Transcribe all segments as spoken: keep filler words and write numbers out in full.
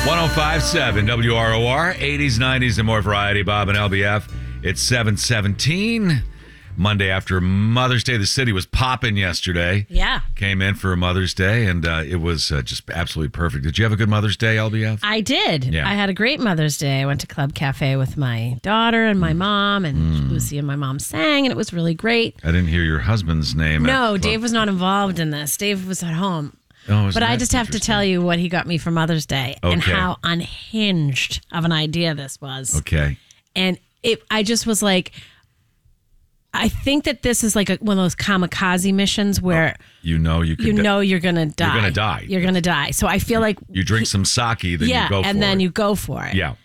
one oh five point seven W R O R, eighties, nineties, and more variety. Bob and L B F. It's seven seventeen. Monday after Mother's Day. The city was popping yesterday. Yeah. Came in for Mother's Day, and uh, it was uh, just absolutely perfect. Did you have a good Mother's Day, L B F? I did. Yeah. I had a great Mother's Day. I went to Club Cafe with my daughter and my mom, and Mm. Lucy and my mom sang, and it was really great. I didn't hear your husband's name. No, at Dave Club- was not involved in this. Dave was at home. Oh, isn't But I that just have to interesting? tell you what he got me for Mother's Day and Okay. how unhinged of an idea this was. Okay. And it, I just was like, I think that this is like a, one of those kamikaze missions where You know you could you di- know you're gonna die. gonna die. You're gonna die. So I feel like You drink some sake, then yeah, you go for and then it. you go for it. Yeah.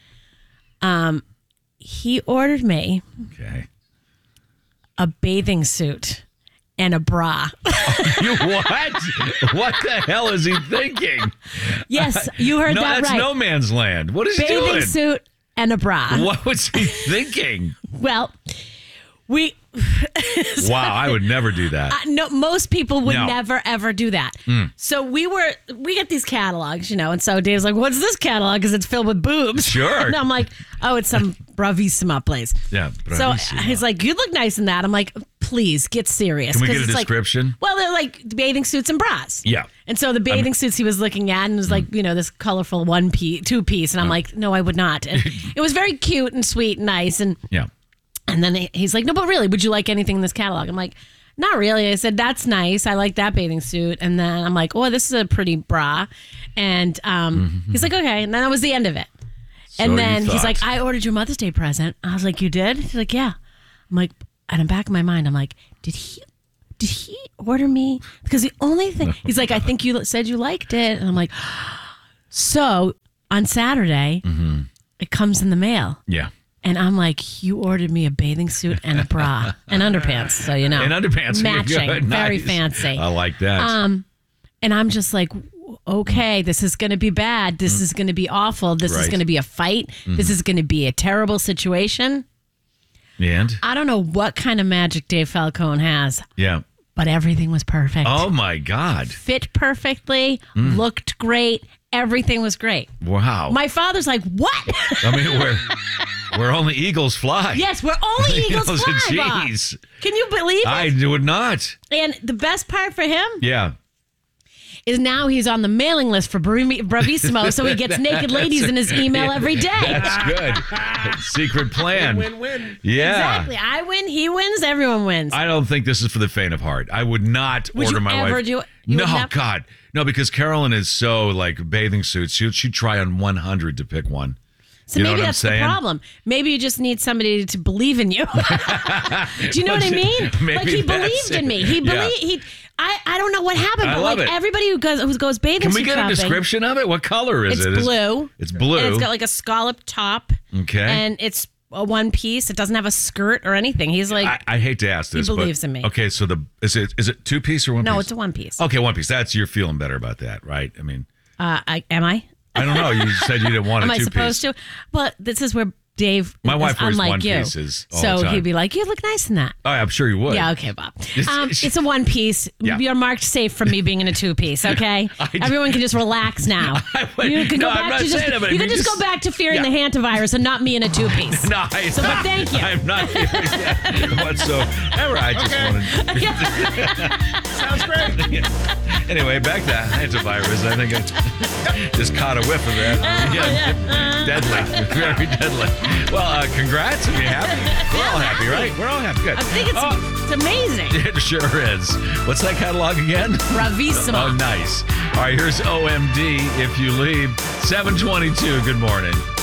He ordered me Okay. a bathing suit and a bra. You what? What the hell is he thinking? Yes, you heard No, that that's right. no man's land. What is he bathing doing? suit and a bra. What was he thinking? Well, we Wow, I would never do that. Uh, no, most people would No. never ever do that. So we were, we get these catalogs, you know, and so Dave's like, "What's this catalog?" Because it's filled with boobs. Sure. And I'm like, "Oh, it's some Bravissima place." Yeah, So Bravissima. he's like, "You look nice in that." I'm like, "Please get serious." Can we 'Cause get a it's like- description? well, they're like bathing suits and bras. Yeah. And so the bathing suits he was looking at and was like, you know, this colorful one piece, two piece, and I'm like, "No, I would not." And it was very cute and sweet and nice and. Yeah. And then he- he's like, "No, but really, would you like anything in this catalog?" I'm like, "Not really." I said, "That's nice. I like that bathing suit." And then I'm like, "Oh, this is a pretty bra." And um, he's like, "Okay." And then that was the end of it. So and you then he's thought. like, "I ordered your Mother's Day present." I was like, "You did?" He's like, "Yeah." I'm like, and in the back of my mind, I'm like, "Did he? Did he order me?" Because the only thing he's like, "I think you said you liked it," and I'm like, "So on Saturday, Mm-hmm. it comes in the mail." Yeah. And I'm like, "You ordered me a bathing suit and a bra and underpants, so you know, And underpants. matching, Good. very Nice. fancy." I like that. Um, and I'm just like, "Okay, this is going to be bad. This is going to be awful. This is Right. going to be a fight. This is going to be a terrible situation." and? I don't know what kind of magic Dave Falcone has, Yeah. but everything was perfect. Oh, my God. Fit perfectly, looked great. Everything was great. Wow. My father's like, "What?" I mean, where, where only eagles fly. Yes, we're only Eagles You know, fly, Bob. Jeez. Can you believe it? I would not. And the best part for him Yeah. is now he's on the mailing list for Bravi- Bravissimo, so he gets naked ladies in his email every day. That's good. Secret plan. Win-win. Yeah. Exactly. I win, he wins, everyone wins. I don't think this is for the faint of heart. I would not Would order you my ever wife. do it? You No, would never- God. No, because Carolyn is so like bathing suits. She'd, she'd try on one hundred to pick one. so you know maybe what I'm that's the saying? problem. Maybe you just need somebody to believe in you. Do you know what I mean? Maybe Like he that's believed in it. me. He Yeah. believed he. I, I don't know what happened, I but love like it. everybody who goes who goes bathing Can we suit get a shopping, description of it? What color is It's it? Is- blue. It's blue. And it's got like a scallop top. Okay. And it's a one piece. It doesn't have a skirt or anything. He's like, I, I hate to ask this, believes but, in me. Okay, so the is it is it two piece or one no, piece? it's a one piece. Okay, one piece. That's you're feeling better about that, right? I mean, Uh, I, am I? I don't know. You said you didn't want Am a I two supposed piece. to? But this is where Dave My is wife wears unlike one you. pieces all so the time. he'd be like, "You look nice in that." Oh, I'm sure you would. Yeah, okay, Bob. Um, it's a one piece. Yeah. You're marked safe from me being in a two piece. Okay, I d- everyone can just relax now. I would- you can no, go I'm back not to just, saying that, but you we can just, just- go back to fearing Yeah. the hantavirus and not me in a two piece. No, I, So, but thank you. I'm not feeling that whatsoever. I just Okay. wanted. Sounds great. Anyway, back to antivirus. I think I just caught a whiff of that. Yeah. Deadly. Very deadly. Well, uh, congrats. Are you happy? We're all happy, right? We're all happy. Good. I think it's, Oh, it's amazing. it sure is. What's that catalog again? Bravissimo. Oh, nice. All right, here's O M D If You Leave. seven twenty-two. Good morning.